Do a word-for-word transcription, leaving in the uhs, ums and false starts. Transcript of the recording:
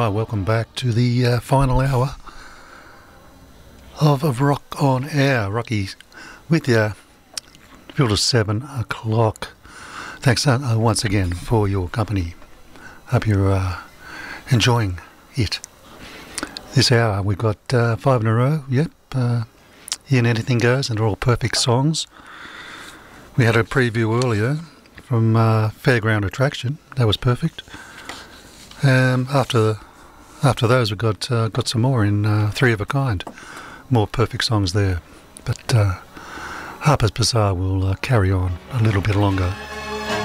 Right, welcome back to the uh, final hour of, of Rock on Air. Rocky with you till seven o'clock. Thanks uh, once again for your company. Hope you're uh, enjoying it. This hour we've got uh, five in a row. Yep, uh, in Anything Goes, and they're all perfect songs. We had a preview earlier from uh, Fairground Attraction. That was perfect. Um, after after those, we got uh, got some more in uh, Three of a Kind, more perfect songs there. But uh, Harper's Bazaar will uh, carry on a little bit longer.